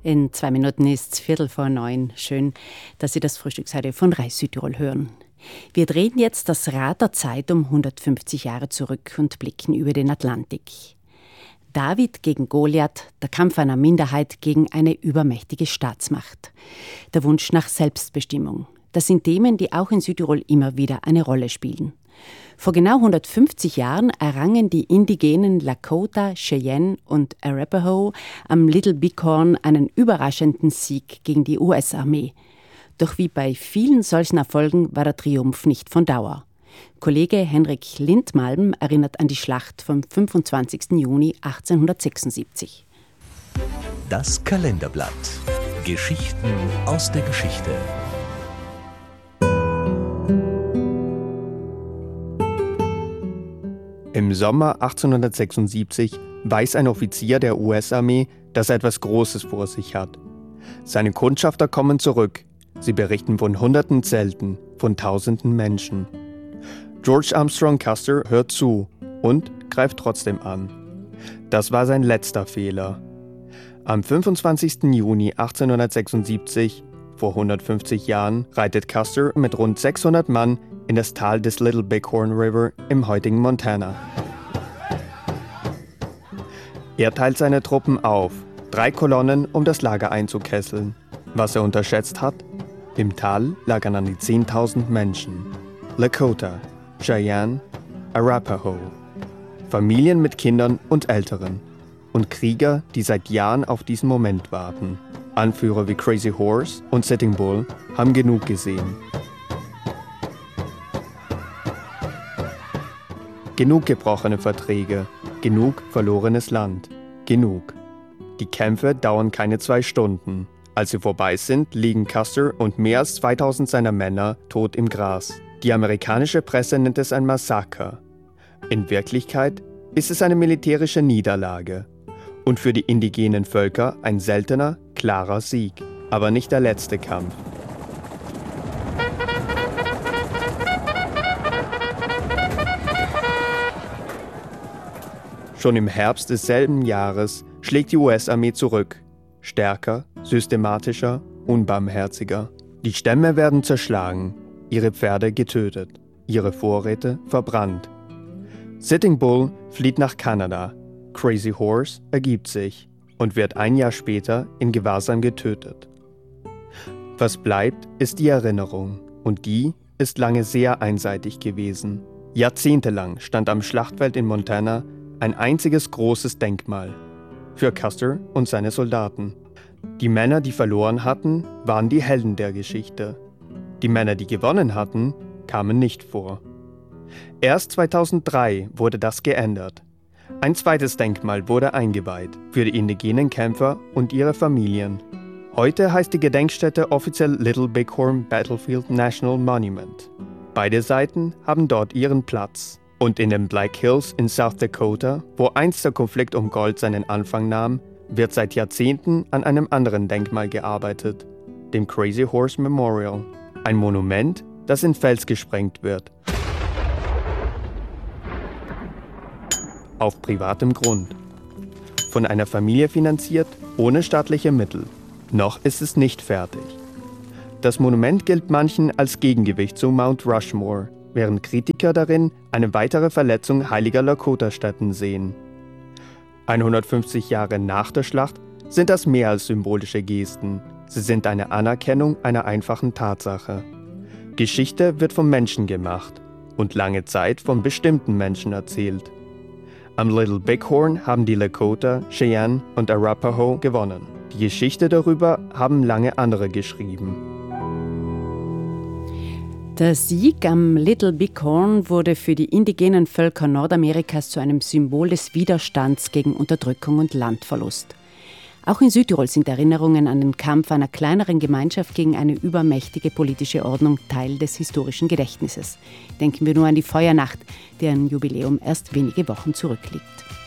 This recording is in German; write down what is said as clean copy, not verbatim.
In 2 Minuten ist es 8:45. Schön, dass Sie das Frühstücksradio von Reis Südtirol hören. Wir drehen jetzt das Rad der Zeit um 150 Jahre zurück und blicken über den Atlantik. David gegen Goliath, der Kampf einer Minderheit gegen eine übermächtige Staatsmacht. Der Wunsch nach Selbstbestimmung. Das sind Themen, die auch in Südtirol immer wieder eine Rolle spielen. Vor genau 150 Jahren errangen die indigenen Lakota, Cheyenne und Arapaho am Little Bighorn einen überraschenden Sieg gegen die US-Armee. Doch wie bei vielen solchen Erfolgen war der Triumph nicht von Dauer. Kollege Henrik Lindmalm erinnert an die Schlacht vom 25. Juni 1876. Das Kalenderblatt. Geschichten aus der Geschichte. Im Sommer 1876 weiß ein Offizier der US-Armee, dass er etwas Großes vor sich hat. Seine Kundschafter kommen zurück. Sie berichten von Hunderten Zelten, von Tausenden Menschen. George Armstrong Custer hört zu und greift trotzdem an. Das war sein letzter Fehler. Am 25. Juni 1876, vor 150 Jahren, reitet Custer mit rund 600 Mann in das Tal des Little Bighorn River im heutigen Montana. Er teilt seine Truppen auf, 3 Kolonnen, um das Lager einzukesseln. Was er unterschätzt hat? Im Tal lagern an die 10.000 Menschen. Lakota, Cheyenne, Arapaho. Familien mit Kindern und Älteren. Und Krieger, die seit Jahren auf diesen Moment warten. Anführer wie Crazy Horse und Sitting Bull haben genug gesehen. Genug gebrochene Verträge, genug verlorenes Land, genug. Die Kämpfe dauern keine 2 Stunden. Als sie vorbei sind, liegen Custer und mehr als 2000 seiner Männer tot im Gras. Die amerikanische Presse nennt es ein Massaker. In Wirklichkeit ist es eine militärische Niederlage. Und für die indigenen Völker ein seltener, klarer Sieg. Aber nicht der letzte Kampf. Schon im Herbst desselben Jahres schlägt die US-Armee zurück. Stärker, systematischer, unbarmherziger. Die Stämme werden zerschlagen, ihre Pferde getötet, ihre Vorräte verbrannt. Sitting Bull flieht nach Kanada. Crazy Horse ergibt sich und wird 1 Jahr später in Gewahrsam getötet. Was bleibt, ist die Erinnerung. Und die ist lange sehr einseitig gewesen. Jahrzehntelang stand am Schlachtfeld in Montana ein einziges großes Denkmal für Custer und seine Soldaten. Die Männer, die verloren hatten, waren die Helden der Geschichte. Die Männer, die gewonnen hatten, kamen nicht vor. Erst 2003 wurde das geändert. Ein zweites Denkmal wurde eingeweiht für die indigenen Kämpfer und ihre Familien. Heute heißt die Gedenkstätte offiziell Little Bighorn Battlefield National Monument. Beide Seiten haben dort ihren Platz. Und in den Black Hills in South Dakota, wo einst der Konflikt um Gold seinen Anfang nahm, wird seit Jahrzehnten an einem anderen Denkmal gearbeitet, dem Crazy Horse Memorial. Ein Monument, das in Fels gesprengt wird. Auf privatem Grund. Von einer Familie finanziert, ohne staatliche Mittel. Noch ist es nicht fertig. Das Monument gilt manchen als Gegengewicht zu Mount Rushmore, während Kritiker darin eine weitere Verletzung heiliger Lakota-Stätten sehen. 150 Jahre nach der Schlacht sind das mehr als symbolische Gesten. Sie sind eine Anerkennung einer einfachen Tatsache. Geschichte wird vom Menschen gemacht und lange Zeit von bestimmten Menschen erzählt. Am Little Bighorn haben die Lakota, Cheyenne und Arapaho gewonnen. Die Geschichte darüber haben lange andere geschrieben. Der Sieg am Little Bighorn wurde für die indigenen Völker Nordamerikas zu einem Symbol des Widerstands gegen Unterdrückung und Landverlust. Auch in Südtirol sind Erinnerungen an den Kampf einer kleineren Gemeinschaft gegen eine übermächtige politische Ordnung Teil des historischen Gedächtnisses. Denken wir nur an die Feuernacht, deren Jubiläum erst wenige Wochen zurückliegt.